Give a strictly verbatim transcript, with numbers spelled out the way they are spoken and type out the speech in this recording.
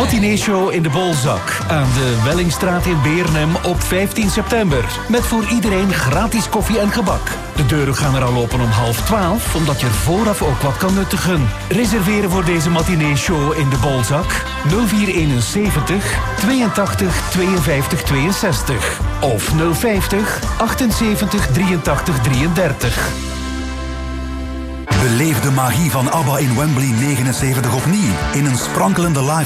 Matinee-show in de Bolzak aan de Wellingstraat in Beernem op vijftien september. Met voor iedereen gratis koffie en gebak. De deuren gaan er al open om half twaalf, omdat je er vooraf ook wat kan nuttigen. Reserveren voor deze matinee-show in de Bolzak nul vier eenenzeventig tweeëntachtig tweeënvijftig tweeënzestig of nul vijftig achtenzeventig drieëntachtig drieëndertig. Beleef de magie van ABBA in Wembley negenenzeventig opnieuw in een sprankelende live